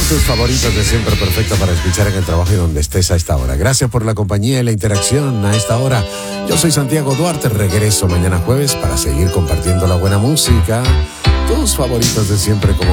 tus favoritos de siempre, perfecto para escuchar en el trabajo y donde estés a esta hora. Gracias por la compañía y la interacción a esta hora. Yo soy Santiago Duarte, regreso mañana jueves para seguir compartiendo la buena música. Tus favoritos de siempre como